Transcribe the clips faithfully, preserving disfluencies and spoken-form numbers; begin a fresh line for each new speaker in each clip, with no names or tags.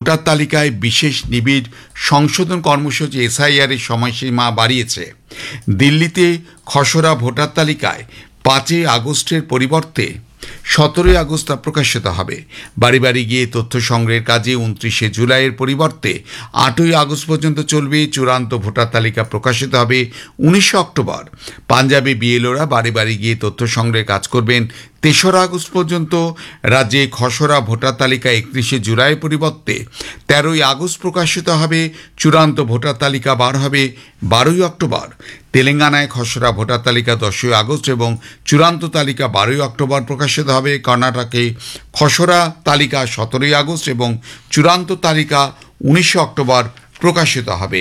Voter তালিকায় বিশেষ নিবিড় সংশোধন কর্মসূচি এসআইআর এর সময়সীমা বাড়িয়েছে। দিল্লিতে খসড়া ভোটার তালিকায় পাঁচই আগস্টের পরিবর্তে সতেরোই আগস্ট তা প্রকাশিত হবে। বাড়ি বাড়ি গিয়ে তথ্য সংগ্রহের কাজে উনত্রিশে জুলাইয়ের পরিবর্তে আটই আগস্ট পর্যন্ত চলবে। চূড়ান্ত ভোটার তালিকা প্রকাশিত হবে উনিশে অক্টোবর। পাঞ্জাবে বিএলওরা বাড়ি বাড়ি গিয়ে তথ্য সংগ্রহের কাজ করবেন তেসরা আগস্ট পর্যন্ত। রাজ্যে খসড়া ভোটার তালিকা একত্রিশে জুলাইয়ের পরিবর্তে তেরোই আগস্ট প্রকাশিত হবে। চূড়ান্ত ভোটার তালিকা বার হবে বারোই অক্টোবর। তেলেঙ্গানায় খসড়া ভোটার তালিকা দশই আগস্ট এবং চূড়ান্ত তালিকা বারোই অক্টোবর প্রকাশিত হবে। কর্ণাটকে খসড়া তালিকা সতেরোই আগস্ট এবং চূড়ান্ত তালিকা উনিশে অক্টোবর প্রকাশিত হবে।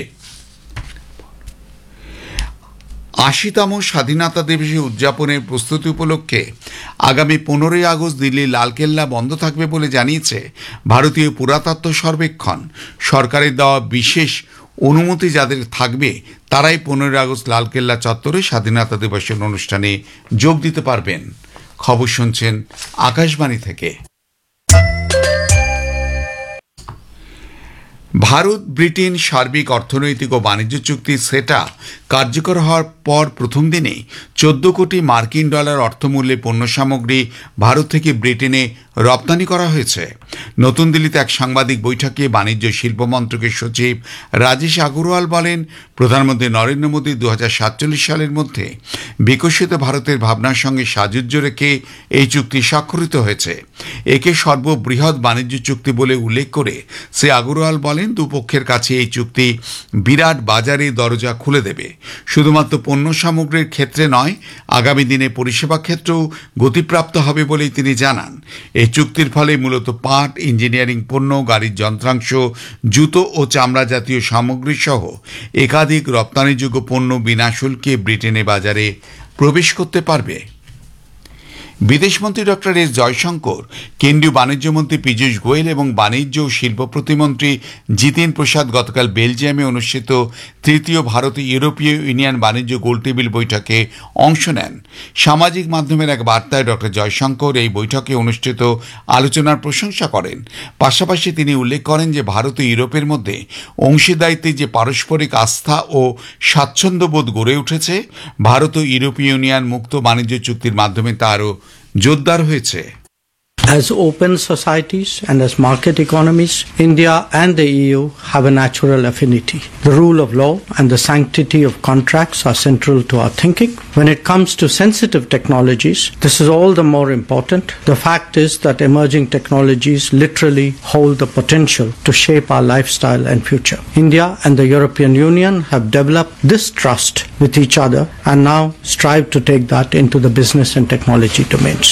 আশিতম স্বাধীনতা দিবস উদযাপনের প্রস্তুতি উপলক্ষে আগামী পনেরোই আগস্ট দিল্লির লালকেল্লা বন্ধ থাকবে বলে জানিয়েছে ভারতীয় পুরাতত্ত্ব সর্বেক্ষণ। সরকারের দেওয়া বিশেষ অনুমতি যাদের থাকবে তারাই পনেরোই আগস্ট লালকেল্লা চত্বরে স্বাধীনতা দিবসের অনুষ্ঠানে যোগ দিতে পারবেন। খবর শুনছেন আকাশবাণী থেকে। ভারত ব্রিটেন সার্বিক অর্থনৈতিক ও বাণিজ্য চুক্তি সেটা কার্যকর হওয়ার পর প্রথম দিনে চোদ্দ কোটি মার্কিন ডলার অর্থমূল্যে পণ্য সামগ্রী ভারত থেকে ব্রিটেনে রপ্তানি করা হয়েছে। নতুন দিল্লিতে এক সাংবাদিক বৈঠকে বাণিজ্য শিল্প মন্ত্রকের সচিব রাজেশ আগরওয়াল বলেন, প্রধানমন্ত্রী নরেন্দ্র মোদী দু হাজার সাতচল্লিশ সালের মধ্যে বিকশিত ভারতের ভাবনার সঙ্গে সাযুজ্য রেখে এই চুক্তি স্বাক্ষরিত হয়েছে। একে সর্ববৃহৎ বাণিজ্য চুক্তি বলে উল্লেখ করে শ্রী আগরওয়াল বলেন, দুপক্ষের কাছে এই চুক্তি বিরাট বাজারে দরজা খুলে দেবে। শুধুমাত্র পণ্য সামগ্রীর ক্ষেত্রে নয়, আগামী দিনে পরিষেবা ক্ষেত্রেও গতিপ্রাপ্ত হবে বলেই তিনি জানান। এই চুক্তির ফলে মূলত পাট, ইঞ্জিনিয়ারিং পণ্য, গাড়ির যন্ত্রাংশ, জুতো ও চামড়া জাতীয় সামগ্রী সহ একাধিক রপ্তানিযোগ্য পণ্য বিনা শুল্কে ব্রিটেনে বাজারে প্রবেশ করতে পারবে। বিদেশমন্ত্রী ডক্টর এস জয়শঙ্কর, কেন্দ্রীয় বাণিজ্যমন্ত্রী পীযূষ গোয়েল এবং বাণিজ্য ও শিল্প প্রতিমন্ত্রী জিতেন প্রসাদ গতকাল বেলজিয়ামে অনুষ্ঠিত তৃতীয় ভারত ইউরোপীয় ইউনিয়ন বাণিজ্য গোলটেবিল বৈঠকে অংশ নেন। সামাজিক মাধ্যমের এক বার্তায় ডক্টর জয়শঙ্কর এই বৈঠকে অনুষ্ঠিত আলোচনার প্রশংসা করেন। পাশাপাশি তিনি উল্লেখ করেন যে ভারত ও ইউরোপের মধ্যে অংশীদারিত্বে যে পারস্পরিক আস্থা ও স্বাচ্ছন্দ্যবোধ গড়ে উঠেছে, ভারত ও ইউরোপীয় ইউনিয়ন মুক্ত বাণিজ্য চুক্তির মাধ্যমে তা আরও জোরদার হয়েছে।
As open societies and as market economies, India and the E U have a natural affinity. The rule of law and the sanctity of contracts are central to our thinking. When it comes to sensitive technologies, this is all the more important. The fact is that emerging technologies literally hold the potential to shape our lifestyle and future. India and the European Union have developed this trust with each other and now strive to take that into the business and technology domains.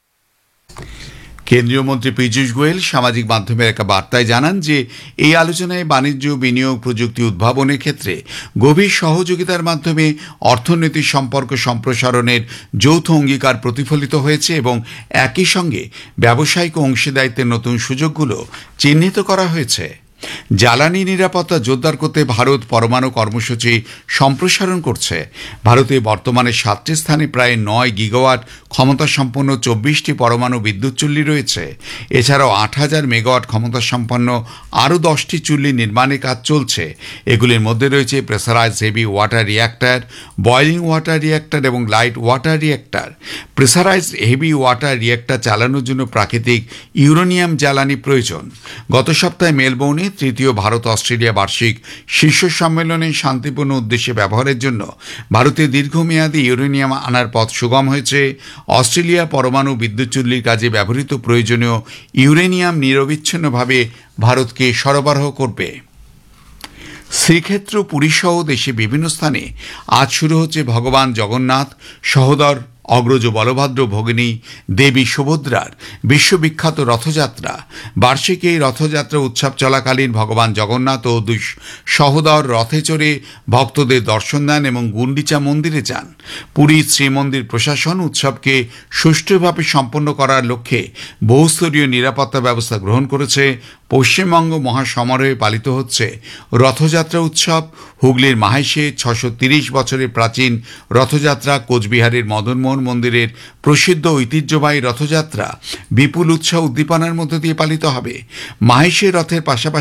কেন্দ্রীয় মন্ত্রী পীযূষ গোয়েল সামাজিক মাধ্যমের এক বার্তায় জানান যে এই আলোচনায় বাণিজ্য, বিনিয়োগ, প্রযুক্তি উদ্ভাবনের ক্ষেত্রে গভীর সহযোগিতার মাধ্যমে অর্থনৈতিক সম্পর্ক সম্প্রসারণের যৌথ অঙ্গীকার প্রতিফলিত হয়েছে এবং একই সঙ্গে ব্যবসায়িক অংশীদারিত্বের নতুন সুযোগগুলো চিহ্নিত করা হয়েছে। জ্বালানি নিরাপত্তা জোরদার করতে ভারত পরমাণু কর্মসূচি সম্প্রসারণ করছে। ভারতে বর্তমানে সাতটি স্থানে প্রায় নয় গিগাওয়াট ক্ষমতাসম্পন্ন চব্বিশটি পরমাণু বিদ্যুৎ চুল্লি রয়েছে। এছাড়াও আট হাজার মেগাওয়াট ক্ষমতাসম্পন্ন আরও দশটি চুল্লি নির্মাণের কাজ চলছে। এগুলির মধ্যে রয়েছে pressurised heavy water reactor, boiling water reactor এবং light water reactor. Pressurised heavy water reactor চালানোর জন্য প্রাকৃতিক ইউরেনিয়াম জ্বালানি প্রয়োজন। গত সপ্তাহে মেলবোর্নে তৃতীয় ভারত অস্ট্রেলিয়া বার্ষিক শীর্ষ সম্মেলনে শান্তিপূর্ণ উদ্দেশ্যে ব্যবহারের জন্য ভারতে দীর্ঘমেয়াদী ইউরেনিয়াম আনার পথ সুগম হয়েছে। অস্ট্রেলিয়া পরমাণু বিদ্যুৎ চুল্লির কাজে ব্যবহৃত প্রয়োজনীয় ইউরেনিয়াম নিরবিচ্ছিন্নভাবে ভারতকে সরবরাহ করবে। শ্রীক্ষেত্র পুরীসহ দেশে বিভিন্ন স্থানে আজ শুরু হচ্ছে ভগবান জগন্নাথ, সহোদর অগ্রজ বলভদ্র, ভগিনী দেবী সুভদ্রার বিশ্ববিখ্যাত রথযাত্রা। বার্ষিক এই রথযাত্রা উৎসব চলাকালীন ভগবান জগন্নাথ ও দুই সহোদর রথে চড়ে ভক্তদের দর্শন দেন এবং গুন্ডিচা মন্দিরে যান। পুরী শ্রীমন্দির প্রশাসন উৎসবকে সুষ্ঠুভাবে সম্পন্ন করার লক্ষ্যে বহুস্তরীয় নিরাপত্তা ব্যবস্থা গ্রহণ করেছে। পশ্চিমবঙ্গ মহাসমারোহে পালিত হচ্ছে রথযাত্রা উৎসব। হুগলির মাহেশে ছশো তিরিশ বছরের প্রাচীন রথযাত্রা, কোচবিহারের মদনমোহন মন্দিরের প্রসিদ্ধ ঐতিহ্যবাহী রথযাত্রা বিপুল উৎসাহ উদ্দীপনার মধ্য দিয়ে পালিত হবে। মাহেশের রথের পাশাপাশি